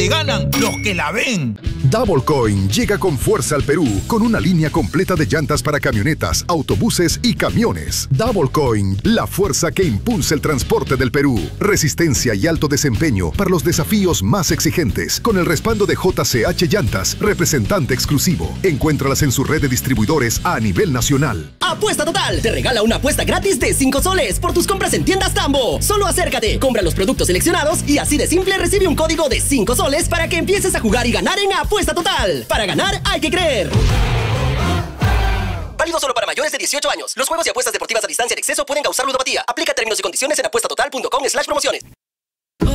y ganan los que la ven. Double Coin llega con fuerza al Perú con una línea completa de llantas para camionetas, autobuses y camiones. Double Coin, la fuerza que impulsa el transporte del Perú. Resistencia y alto desempeño para los desafíos más exigentes. Con el respaldo de JCH Llantas, representante exclusivo. Encuéntralas en su red de distribuidores a nivel nacional. Apuesta Total te regala una apuesta gratis de 5 soles por tus compras en tiendas Tambo. Solo acércate, compra los productos seleccionados y así de simple recibe un código de 5 soles para que empieces a jugar y ganar en Apuesta Total. Para ganar hay que creer. Válido solo para mayores de 18 años. Los juegos y apuestas deportivas a distancia en exceso pueden causar ludopatía. Aplica términos y condiciones en apuestatotal.com/promociones.